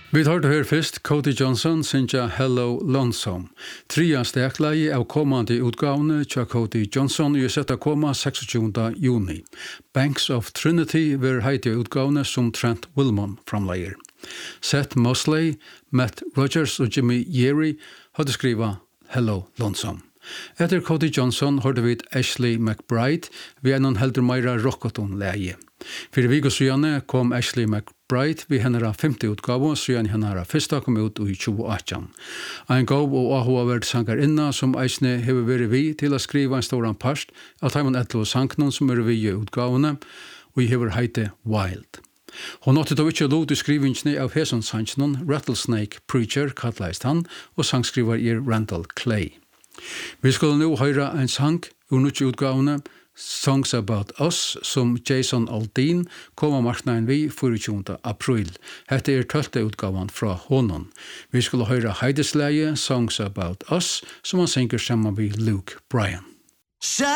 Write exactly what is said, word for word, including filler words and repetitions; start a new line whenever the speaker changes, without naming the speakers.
Vi tar det her først, Cody Johnson synja Hello Lonesome. Tria stekleie av kommande utgavene tja Cody Johnson i setta koma tjueseks juni. Banks of Trinity ver heiti utgavene som Trent Wilmon framleier. Seth Mosley, Matt Rogers og Jimmy Yeary hadde skriva Hello Lonesome. Etter Cody Johnson hørte vi Ashley McBride vi er noen heldur meira rockaton leie. Fyrir viko sujane kom Ashley McBride vi hennara femte utgave, sujan hennara fyrsta kom ut i tjueåttan. Ein gav og ahoaverd sangar inna som eisne hever veri vi til å skriva en storan part av taimon etlo sanknon som er vi i utgavene, og i hever heite Wild. Hon åtte da ikke lov til skrivingsni av heson sanknon, Rattlesnake Preacher kallast han, og sangskrivar er Randall Clay. Vi skulle nå høyra en sang ur nutje utgavene, Songs About Us, som Jason Aldean kom av marknaden vi tjuefire april. Hette er tølte utgavan fra honom. Vi skulle høyra Heidesleie, Songs About Us, som han synger sammen med Luke Bryan.